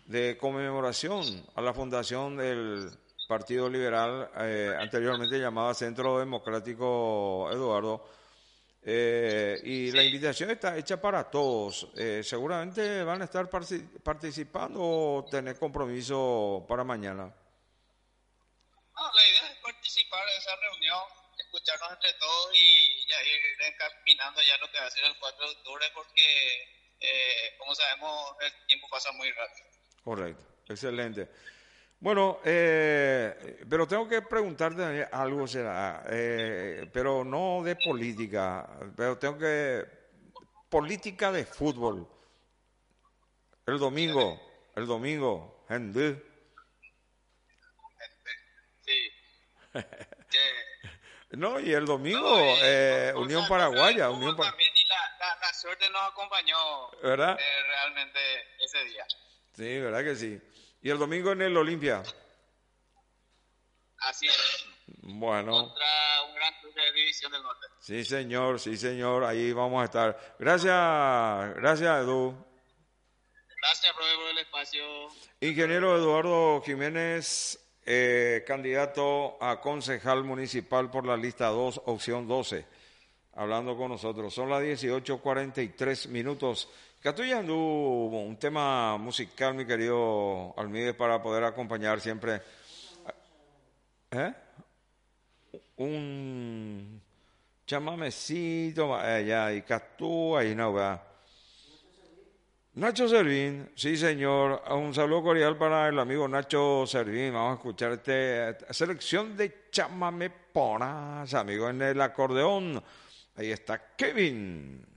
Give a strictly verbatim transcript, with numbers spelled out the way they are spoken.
de conmemoración a la fundación del Partido Liberal, eh, anteriormente llamado Centro Democrático Eduardo. Eh, y la Sí. invitación está hecha para todos. Eh, seguramente van a estar parci- participando o tener compromiso para mañana. No, la idea es participar en esa reunión, escucharnos entre todos y ya ir encaminando ya lo que va a ser el cuatro de octubre porque, eh, como sabemos, el tiempo pasa muy rápido. Correcto, excelente. Bueno, eh, pero tengo que preguntarte algo, será, eh, pero no de política, pero tengo que política de fútbol. El Dígale. domingo, el domingo, gente. Sí, que No, y el no, domingo, y eh, co- Unión cosas, cosas del Paraguaya, Unión fútbol Par- también y la, la, la suerte nos acompañó ¿verdad? eh, realmente ese día. Sí, ¿verdad que sí? Y el domingo en el Olimpia. Así es, Bueno, contra un gran club de División del Norte. sí señor, sí señor, ahí vamos a estar. Gracias, gracias Edu. Gracias, profe, por el espacio. Ingeniero Eduardo Jiménez, eh, candidato a concejal municipal por la lista dos, opción doce, hablando con nosotros. Son las dieciocho cuarenta y tres minutos. Catuyando un tema musical, mi querido Almídez, para poder acompañar siempre. ¿Eh? Un chamamecito, allá, y Catú, ahí no va. Nacho Servín, sí señor, un saludo cordial para el amigo Nacho Servín. Vamos a escuchar esta selección de chamameponas, amigo, en el acordeón. Ahí está Kevin.